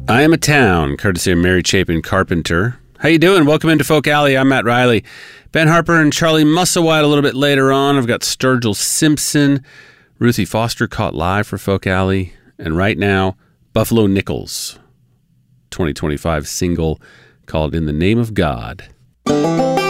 I Am a Town, courtesy of Mary Chapin Carpenter. How you doing? Welcome into Folk Alley. I'm Matt Riley. Ben Harper and Charlie Musselwhite a little bit later on. I've got Sturgill Simpson, Ruthie Foster caught live for Folk Alley, and right now, Buffalo Nichols, 2025 single called In the Name of God.